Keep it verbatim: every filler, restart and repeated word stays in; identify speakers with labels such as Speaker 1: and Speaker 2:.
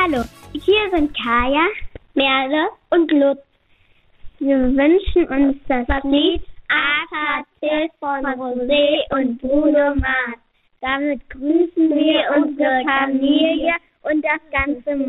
Speaker 1: Hallo, hier sind Kaya, Merle und Lutz. Wir wünschen uns das Lied Ata Till von Rosé und Bruno Mars. Damit grüßen wir unsere Familie und das ganze